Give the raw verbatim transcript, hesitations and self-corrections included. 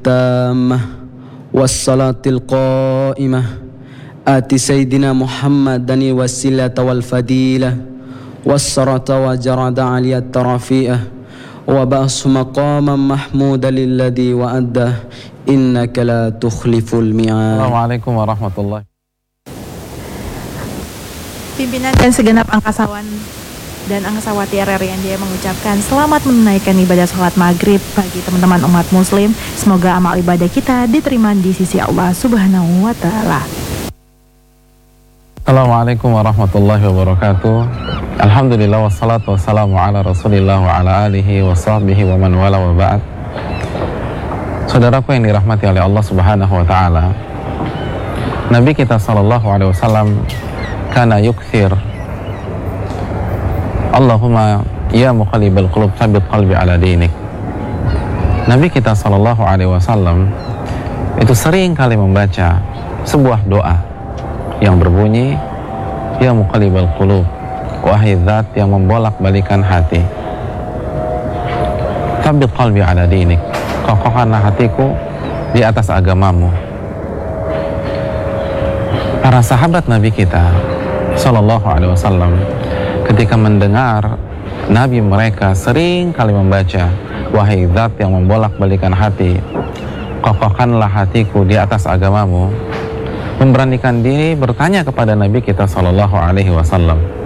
التامة والصلاة القائمة آت سيدنا محمد الوسيلة والفضيلة والصلاة وجرد علي الترفيئة وبأس مقاما محمودا للذي وأده إنك لا تخلف الميعاد. Assalamualaikum warahmatullahi. Pimpinan dan segenap angkasawan dan angkasawati R R I N D mengucapkan selamat menunaikan ibadah sholat maghrib bagi teman-teman umat muslim. Semoga amal ibadah kita diterima di sisi Allah Subhanahu wa Ta'ala. Assalamualaikum warahmatullahi wabarakatuh. Alhamdulillah wassalatu wassalamu ala rasulillah wa ala alihi wa sahbihi wa man wala wa ba'd. Saudaraku yang dirahmati oleh Allah Subhanahu wa Ta'ala, Nabi kita sallallahu alaihi wasallam kana yukthir Allahumma ya muqallibal qulub tsabbit qalbi ala dinik. Nabi kita sallallahu alaihi wasallam itu sering kali membaca sebuah doa yang berbunyi ya muqallibal qulub, wahai zat yang membolak-balikan hati, tsabbit qalbi ala dinik, kokohkanlah hatiku di atas agamamu. Para sahabat Nabi kita sallallahu alaihi wasallam ketika mendengar Nabi mereka sering kali membaca wahai zat yang membolak-balikan hati, kokohkanlah hatiku di atas agamamu, memberanikan diri bertanya kepada Nabi kita sallallahu alaihi wasallam,